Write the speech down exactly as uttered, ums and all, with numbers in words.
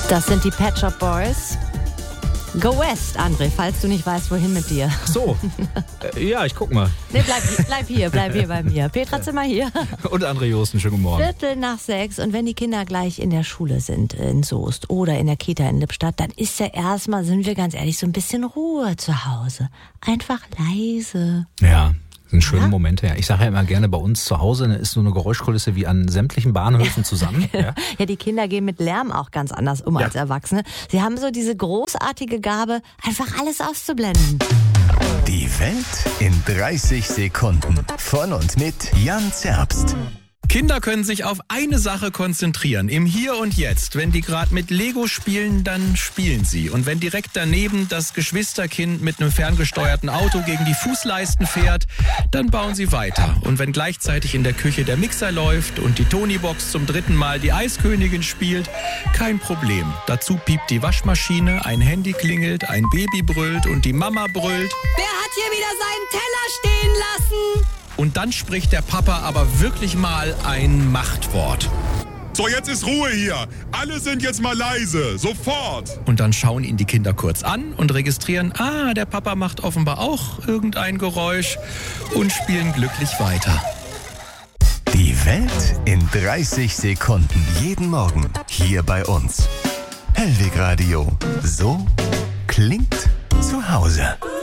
Das sind die Pet Shop Boys. Go West, André, falls du nicht weißt, wohin mit dir. Ach so, äh, ja, ich guck mal. Nee, bleib, bleib hier, bleib hier bei mir. Petra Zimmer hier. Und André Josten, schönen guten Morgen. Viertel nach sechs und wenn die Kinder gleich in der Schule sind in Soest oder in der Kita in Lippstadt, dann ist ja erstmal, sind wir ganz ehrlich, so ein bisschen Ruhe zu Hause. Einfach leise. Ja. Das sind schöne Ja? Momente, ja. Ich sage ja immer gerne, bei uns zu Hause ist so eine Geräuschkulisse wie an sämtlichen Bahnhöfen zusammen. Ja, ja, die Kinder gehen mit Lärm auch ganz anders um Ja. als Erwachsene. Sie haben so diese großartige Gabe, einfach alles auszublenden. Die Welt in dreißig Sekunden. Von und mit Jan Zerbst. Kinder können sich auf eine Sache konzentrieren, im Hier und Jetzt. Wenn die gerade mit Lego spielen, dann spielen sie. Und wenn direkt daneben das Geschwisterkind mit einem ferngesteuerten Auto gegen die Fußleisten fährt, dann bauen sie weiter. Und wenn gleichzeitig in der Küche der Mixer läuft und die Tonybox zum dritten Mal die Eiskönigin spielt, kein Problem. Dazu piept die Waschmaschine, ein Handy klingelt, ein Baby brüllt und die Mama brüllt. Wer hat hier wieder seinen Teller stehen lassen? Und dann spricht der Papa aber wirklich mal ein Machtwort. So, jetzt ist Ruhe hier. Alle sind jetzt mal leise. Sofort. Und dann schauen ihn die Kinder kurz an und registrieren, ah, der Papa macht offenbar auch irgendein Geräusch und spielen glücklich weiter. Die Welt in dreißig Sekunden. Jeden Morgen hier bei uns. Hellweg Radio. So klingt zu Hause.